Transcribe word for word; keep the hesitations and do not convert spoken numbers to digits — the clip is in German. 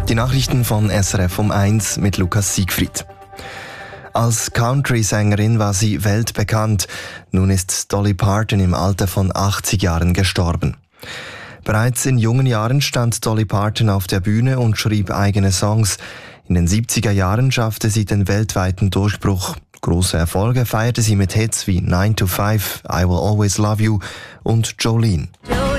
Die Nachrichten von S R F um eins mit Lukas Siegfried. Als Country-Sängerin war sie weltbekannt. Nun ist Dolly Parton im Alter von achtzig Jahren gestorben. Bereits in jungen Jahren stand Dolly Parton auf der Bühne und schrieb eigene Songs. In den siebziger Jahren schaffte sie den weltweiten Durchbruch. Große Erfolge feierte sie mit Hits wie nine to five, I Will Always Love You und Jolene.